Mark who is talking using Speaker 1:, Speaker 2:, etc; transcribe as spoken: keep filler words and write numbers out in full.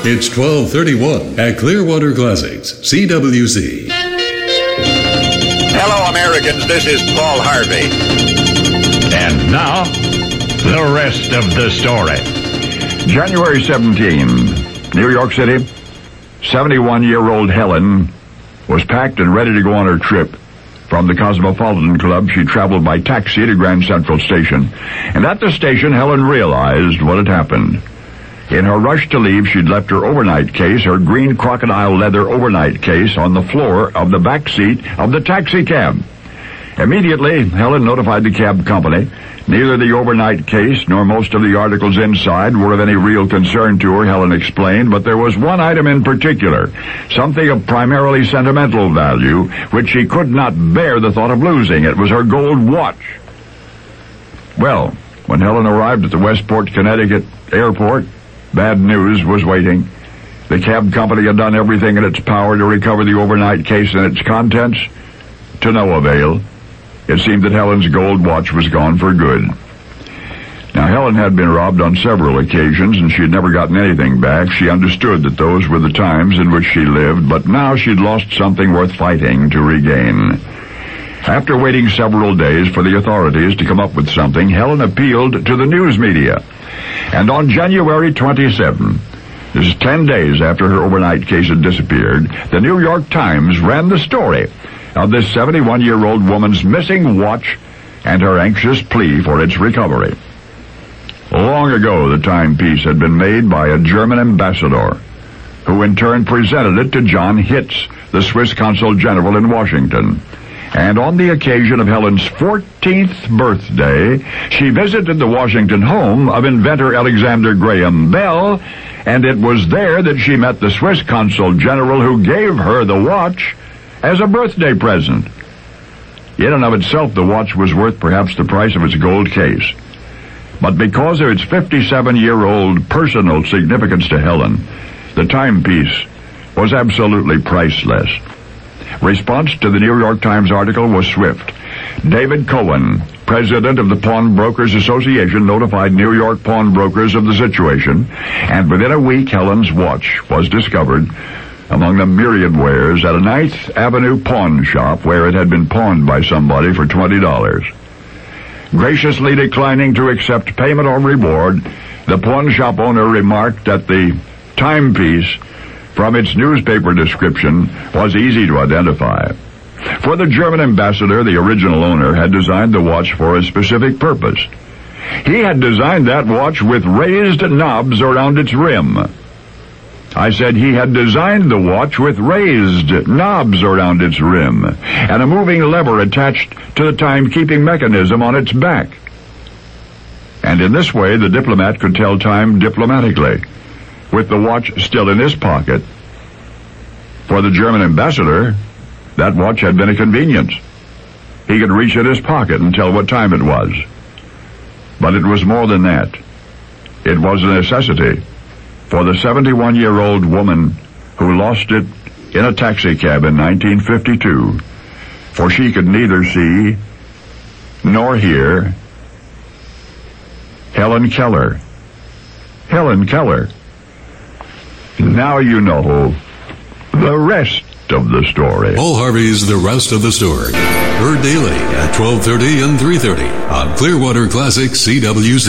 Speaker 1: It's twelve thirty-one at Clearwater Classics, C W C.
Speaker 2: Hello, Americans. This is Paul Harvey.
Speaker 3: And now, the rest of the story.
Speaker 4: January seventeenth, New York City. seventy-one-year-old Helen was packed and ready to go on her trip. From the Cosmopolitan Club, she traveled by taxi to Grand Central Station. And at the station, Helen realized what had happened. In her rush to leave, she'd left her overnight case, her green crocodile leather overnight case, on the floor of the back seat of the taxi cab. Immediately, Helen notified the cab company. Neither the overnight case nor most of the articles inside were of any real concern to her, Helen explained, but there was one item in particular, something of primarily sentimental value, which she could not bear the thought of losing. It was her gold watch. Well, when Helen arrived at the Westport, Connecticut airport, bad news was waiting. The cab company had done everything in its power to recover the overnight case and its contents, to no avail. It seemed that Helen's gold watch was gone for good. Now, Helen had been robbed on several occasions, and she had never gotten anything back. She understood that those were the times in which she lived, but now she'd lost something worth fighting to regain. After waiting several days for the authorities to come up with something, Helen appealed to the news media. And on January twenty-seventh, this is ten days after her overnight case had disappeared, the New York Times ran the story of this seventy-one-year-old woman's missing watch and her anxious plea for its recovery. Long ago, the timepiece had been made by a German ambassador, who in turn presented it to John Hitz, the Swiss consul general in Washington. And on the occasion of Helen's fourteenth birthday, she visited the Washington home of inventor Alexander Graham Bell, and it was there that she met the Swiss consul general, who gave her the watch as a birthday present. In and of itself, the watch was worth perhaps the price of its gold case. But because of its fifty-seven-year-old personal significance to Helen, the timepiece was absolutely priceless. Response to the New York Times article was swift. David Cohen, president of the Pawnbrokers Association, notified New York pawnbrokers of the situation, and within a week, Helen's watch was discovered among the myriad wares at a ninth Avenue pawn shop where it had been pawned by somebody for twenty dollars. Graciously declining to accept payment or reward, the pawn shop owner remarked that the timepiece, from its newspaper description, was easy to identify. For the German ambassador, the original owner had designed the watch for a specific purpose. He had designed that watch with raised knobs around its rim. I said he had designed the watch with raised knobs around its rim and a moving lever attached to the timekeeping mechanism on its back. And in this way, the diplomat could tell time diplomatically, with the watch still in his pocket. For the German ambassador, that watch had been a convenience. He could reach in his pocket and tell what time it was. But it was more than that. It was a necessity for the seventy-one-year-old woman who lost it in a taxicab in nineteen fifty-two, for she could neither see nor hear. Helen Keller. Helen Keller. Now you know the rest of the story.
Speaker 1: Paul Harvey's The Rest of the Story. Heard daily at twelve thirty and three thirty on Clearwater Classic C W C.